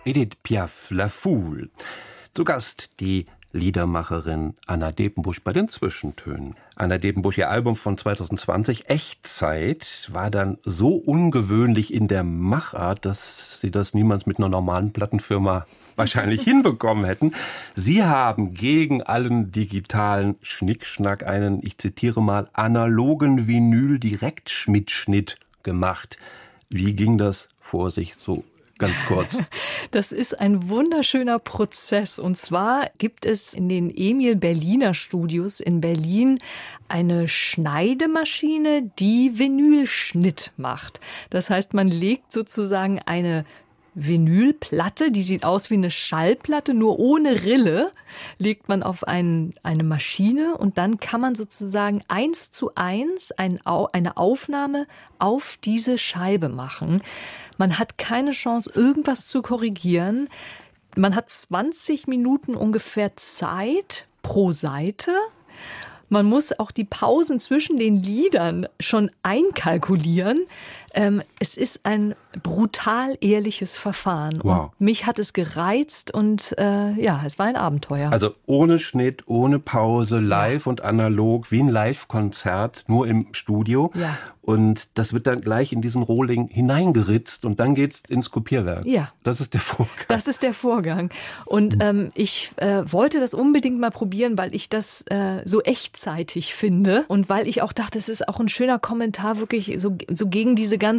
Edith Piaf, La Foule. Zu Gast die Liedermacherin Anna Depenbusch bei den Zwischentönen. Anna Depenbusch, ihr Album von 2020, Echtzeit, war dann so ungewöhnlich in der Machart, dass Sie das niemals mit einer normalen Plattenfirma wahrscheinlich hinbekommen hätten. Sie haben gegen allen digitalen Schnickschnack einen, ich zitiere mal, analogen Vinyl-Direktschnitt gemacht. Wie ging das vor sich so? Ganz kurz. Das ist ein wunderschöner Prozess. Und zwar gibt es in den Emil Berliner Studios in Berlin eine Schneidemaschine, die Vinylschnitt macht. Das heißt, man legt sozusagen eine Vinylplatte, die sieht aus wie eine Schallplatte, nur ohne Rille, legt man auf eine Maschine und dann kann man sozusagen 1:1 eine Aufnahme auf diese Scheibe machen. Man hat keine Chance, irgendwas zu korrigieren. Man hat 20 Minuten ungefähr Zeit pro Seite. Man muss auch die Pausen zwischen den Liedern schon einkalkulieren. Es ist ein brutal ehrliches Verfahren. Wow. Und mich hat es gereizt und es war ein Abenteuer. Also ohne Schnitt, ohne Pause, live und analog, wie ein Live-Konzert, nur im Studio. Ja. Und das wird dann gleich in diesen Rohling hineingeritzt und dann geht's ins Kopierwerk. Ja. Das ist der Vorgang. Das ist der Vorgang. Und ich wollte das unbedingt mal probieren, weil ich das so echtzeitig finde und weil ich auch dachte, es ist auch ein schöner Kommentar wirklich so gegen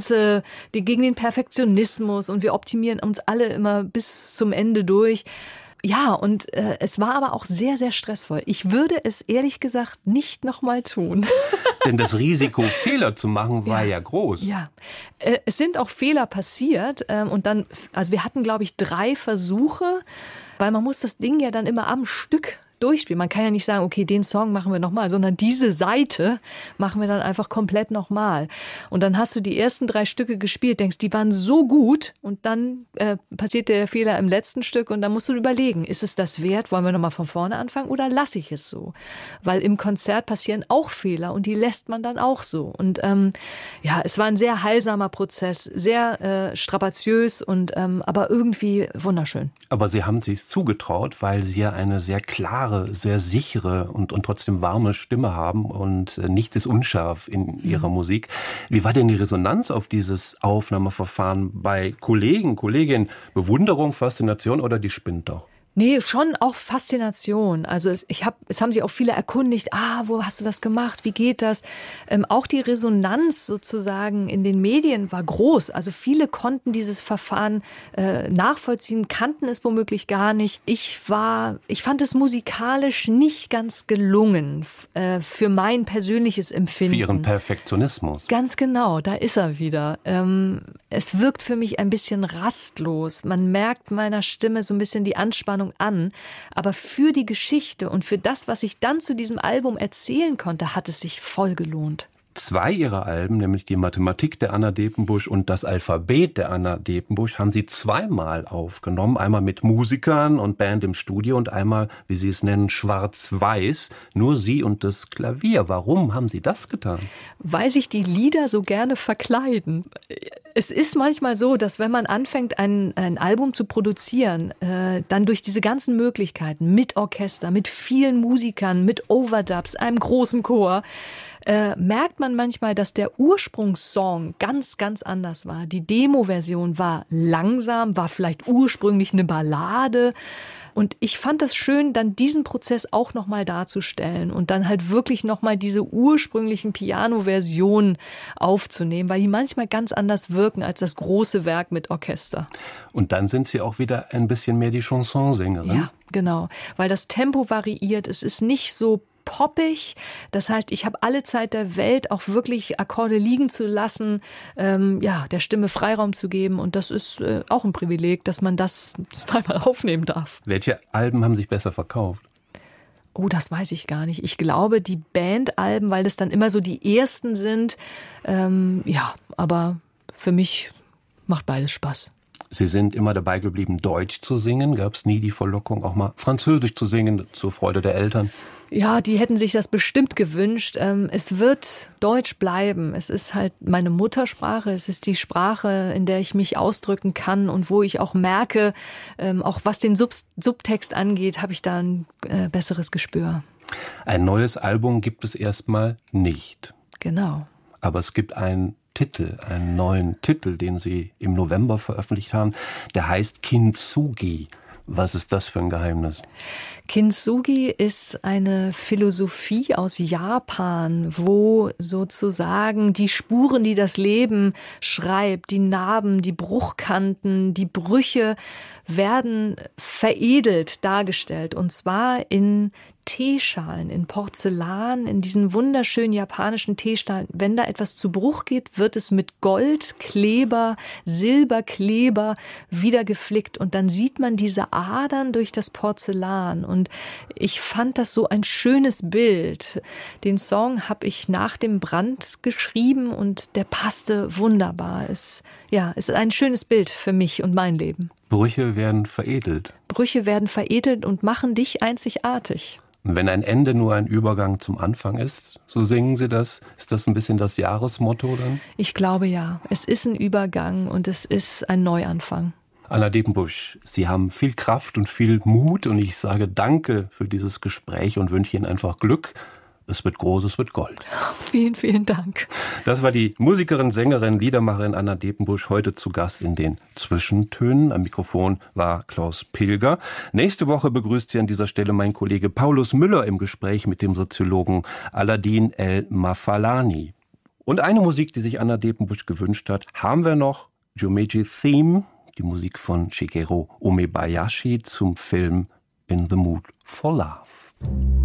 gegen den Perfektionismus und wir optimieren uns alle immer bis zum Ende durch. Ja, und es war aber auch sehr, sehr stressvoll. Ich würde es ehrlich gesagt nicht nochmal tun. Denn das Risiko, Fehler zu machen, war ja groß. Ja, es sind auch Fehler passiert. Also wir hatten, glaube ich, 3 Versuche, weil man muss das Ding ja dann immer am Stück durchspielen. Man kann ja nicht sagen, okay, den Song machen wir nochmal, sondern diese Seite machen wir dann einfach komplett nochmal. Und dann hast du die ersten 3 Stücke gespielt, denkst, die waren so gut und dann passiert der Fehler im letzten Stück und dann musst du überlegen, ist es das wert, wollen wir nochmal von vorne anfangen oder lasse ich es so? Weil im Konzert passieren auch Fehler und die lässt man dann auch so. Und es war ein sehr heilsamer Prozess, sehr strapaziös und aber irgendwie wunderschön. Aber Sie haben sich's zugetraut, weil Sie ja eine sehr klare, sehr sichere und trotzdem warme Stimme haben und nichts ist unscharf in Ihrer Musik. Wie war denn die Resonanz auf dieses Aufnahmeverfahren bei Kollegen, Kolleginnen? Bewunderung, Faszination oder die spinnt doch? Nee, schon auch Faszination. Also es haben sich auch viele erkundigt, wo hast du das gemacht, wie geht das? Auch die Resonanz sozusagen in den Medien war groß. Also viele konnten dieses Verfahren nachvollziehen, kannten es womöglich gar nicht. Ich fand es musikalisch nicht ganz gelungen für mein persönliches Empfinden. Für Ihren Perfektionismus. Ganz genau, da ist er wieder. Es wirkt für mich ein bisschen rastlos. Man merkt meiner Stimme so ein bisschen die Anspannung an, aber für die Geschichte und für das, was ich dann zu diesem Album erzählen konnte, hat es sich voll gelohnt. 2 Ihrer Alben, nämlich die Mathematik der Anna Depenbusch und das Alphabet der Anna Depenbusch, haben Sie 2-mal aufgenommen. Einmal mit Musikern und Band im Studio und einmal, wie Sie es nennen, schwarz-weiß. Nur Sie und das Klavier. Warum haben Sie das getan? Weil sich die Lieder so gerne verkleiden. Es ist manchmal so, dass wenn man anfängt, ein Album zu produzieren, dann durch diese ganzen Möglichkeiten mit Orchester, mit vielen Musikern, mit Overdubs, einem großen Chor, merkt man manchmal, dass der Ursprungssong ganz, ganz anders war. Die Demo-Version war langsam, war vielleicht ursprünglich eine Ballade. Und ich fand das schön, dann diesen Prozess auch nochmal darzustellen und dann halt wirklich nochmal diese ursprünglichen Piano-Versionen aufzunehmen, weil die manchmal ganz anders wirken als das große Werk mit Orchester. Und dann sind Sie auch wieder ein bisschen mehr die Chansonsängerin? Ja, genau, weil das Tempo variiert. Es ist nicht so poppig. Das heißt, ich habe alle Zeit der Welt, auch wirklich Akkorde liegen zu lassen, der Stimme Freiraum zu geben. Und das ist auch ein Privileg, dass man das 2-mal aufnehmen darf. Welche Alben haben sich besser verkauft? Oh, das weiß ich gar nicht. Ich glaube, die Bandalben, weil das dann immer so die ersten sind. Aber für mich macht beides Spaß. Sie sind immer dabei geblieben, Deutsch zu singen. Gab es nie die Verlockung, auch mal Französisch zu singen, zur Freude der Eltern? Ja, die hätten sich das bestimmt gewünscht. Es wird Deutsch bleiben. Es ist halt meine Muttersprache. Es ist die Sprache, in der ich mich ausdrücken kann und wo ich auch merke, auch was den Subtext angeht, habe ich da ein besseres Gespür. Ein neues Album gibt es erstmal nicht. Genau. Aber es gibt einen neuen Titel, den Sie im November veröffentlicht haben. Der heißt Kintsugi. Was ist das für ein Geheimnis? Kintsugi ist eine Philosophie aus Japan, wo sozusagen die Spuren, die das Leben schreibt, die Narben, die Bruchkanten, die Brüche werden veredelt dargestellt. Und zwar in Teeschalen, in Porzellan, in diesen wunderschönen japanischen Teeschalen. Wenn da etwas zu Bruch geht, wird es mit Goldkleber, Silberkleber wieder geflickt. Und dann sieht man diese Adern durch das Porzellan. Und ich fand das so ein schönes Bild. Den Song habe ich nach dem Brand geschrieben und der passte wunderbar. Es ist ein schönes Bild für mich und mein Leben. Brüche werden veredelt. Brüche werden veredelt und machen dich einzigartig. Wenn ein Ende nur ein Übergang zum Anfang ist, so singen Sie das. Ist das ein bisschen das Jahresmotto dann? Ich glaube ja. Es ist ein Übergang und es ist ein Neuanfang. Anna Depenbusch, Sie haben viel Kraft und viel Mut und ich sage Danke für dieses Gespräch und wünsche Ihnen einfach Glück. Es wird groß, es wird Gold. Vielen, vielen Dank. Das war die Musikerin, Sängerin, Liedermacherin Anna Depenbusch, heute zu Gast in den Zwischentönen. Am Mikrofon war Klaus Pilger. Nächste Woche begrüßt Sie an dieser Stelle mein Kollege Paulus Müller im Gespräch mit dem Soziologen Aladin El-Mafalani. Und eine Musik, die sich Anna Depenbusch gewünscht hat, haben wir noch. Jumeji Theme, die Musik von Shigeru Umebayashi zum Film In the Mood for Love.